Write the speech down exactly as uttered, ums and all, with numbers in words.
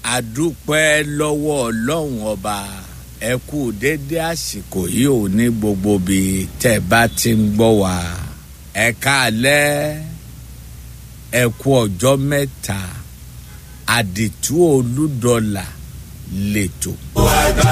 adúpẹ́ lọ́wọ́ Ọlọ́run ọba ẹ kú dédé àsìkò yìí ò ní gbogbo bí tẹ́ bá ti ń gbọ́ wá ẹ káalẹ́ ẹ kú ọjọ́ mẹ́ta àdìtú Olúdọ̀là lẹ́tọ̀.